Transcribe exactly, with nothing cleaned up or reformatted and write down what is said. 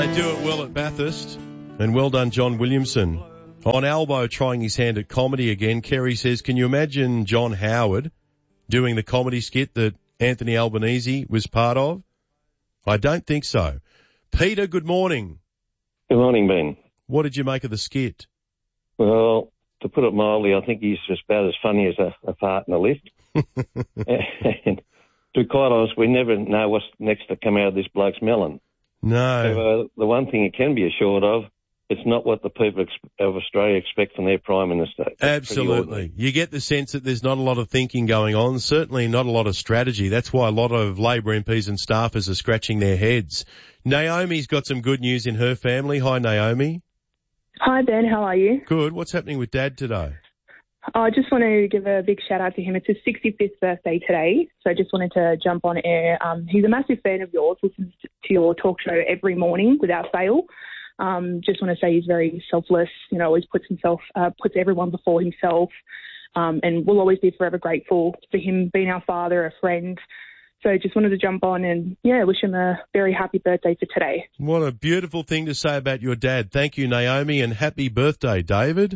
They do it well at Bathurst. And well done, John Williamson. On Albo trying his hand at comedy again. Kerry says, can you imagine John Howard doing the comedy skit that Anthony Albanese was part of? I don't think so. Peter, good morning. Good morning, Ben. What did you make of the skit? Well, to put it mildly, I think he's just about as funny as a, a fart in a lift. And to be quite honest, we never know what's next to come out of this bloke's melon. No. So, uh, the one thing you can be assured of, it's not what the people ex- of Australia expect from their Prime Minister. It's Absolutely. You get the sense that there's not a lot of thinking going on, certainly not a lot of strategy. That's why a lot of Labor M Ps and staffers are scratching their heads. Naomi's got some good news in her family. Hi, Naomi. Hi, Ben. How are you? Good. What's happening with Dad today? I just want to give a big shout out to him. It's his sixty-fifth birthday today, so I just wanted to jump on air. Um, he's a massive fan of yours, listens to your talk show every morning without fail. Um, just want to say he's very selfless, you know, always puts himself, uh, puts everyone before himself, um, and we'll always be forever grateful for him being our father, a friend. So just wanted to jump on and, yeah, wish him a very happy birthday for today. What a beautiful thing to say about your dad. Thank you, Naomi, and happy birthday, David.